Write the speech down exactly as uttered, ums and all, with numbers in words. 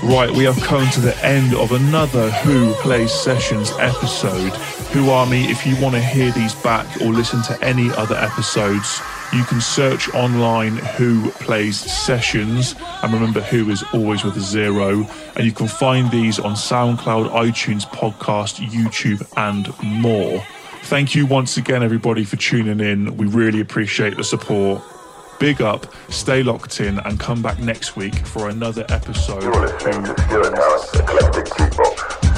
Right, we have come to the end of another Who Plays Sessions episode. Who Army, if you want to hear these back or listen to any other episodes, you can search online Who Plays Sessions, and remember Who is always with a zero, and you can find these on SoundCloud, iTunes, podcast, YouTube and more. Thank you once again everybody for tuning in. We really appreciate the support. Big up, stay locked in and come back next week for another episode. You're listening to Stuart Harris Eclectic Jukebox.